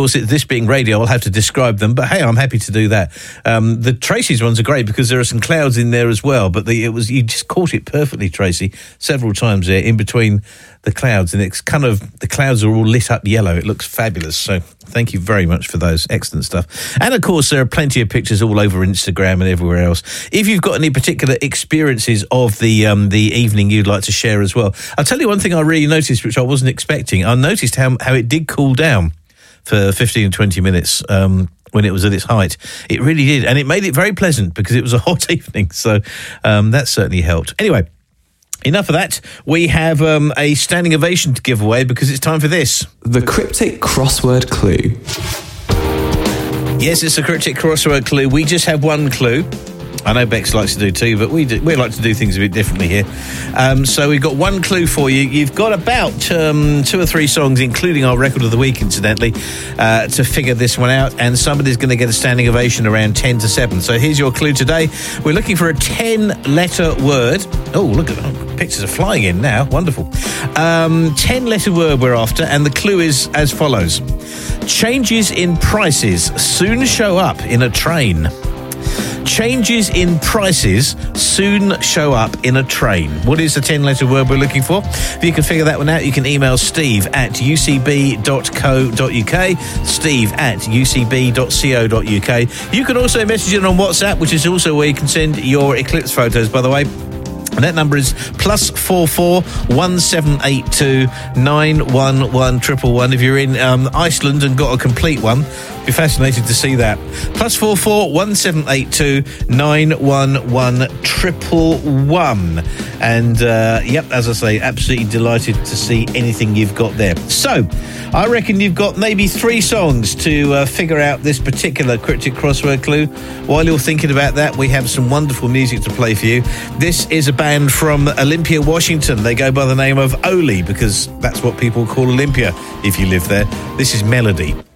course, this being radio, I'll have to describe them. But hey, I'm happy to do that. The Tracy's ones are great because there are some clouds in there as well. But you just caught it perfectly, Tracy, several times there in between the clouds, and it's kind of, the clouds are all lit up yellow. It looks fabulous. So thank you very much for those. Excellent stuff. And of course, there are plenty of pictures all over Instagram and everywhere else. If you've got any particular experiences of the evening you'd like to share as well. I'll tell you one thing I really noticed, which I wasn't expecting. I noticed how it did cool down for 15 or 20 minutes when it was at its height. It really did. And it made it very pleasant because it was a hot evening. So that certainly helped. Anyway, enough of that. We have a standing ovation to give away because it's time for this. The cryptic crossword clue. Yes, it's a cryptic crossword clue. We just have one clue. I know Bex likes to do two, but we like to do things a bit differently here. So we've got one clue for you. You've got about 2 or 3 songs, including our record of the week, incidentally, to figure this one out. And somebody's going to get a standing ovation around 10 to 7. So here's your clue today. We're looking for a 10-letter word. Oh, look at that. Pictures are flying in now. Wonderful. 10-letter word we're after. And the clue is as follows. Changes in prices soon show up in a train. Changes in prices soon show up in a train. What is the 10-letter word we're looking for? If you can figure that one out, you can email steve@ucb.co.uk, steve@ucb.co.uk. You can also message it on WhatsApp, which is also where you can send your eclipse photos, by the way. And that number is +44 1782 911 111. If you're in Iceland and got a complete one, be fascinated to see that. +44 1782 911 111. And as I say, absolutely delighted to see anything you've got there. So, I reckon you've got maybe 3 songs to figure out this particular cryptic crossword clue. While you're thinking about that, we have some wonderful music to play for you. This is a band from Olympia, Washington. They go by the name of Oli because that's what people call Olympia if you live there. This is Melody.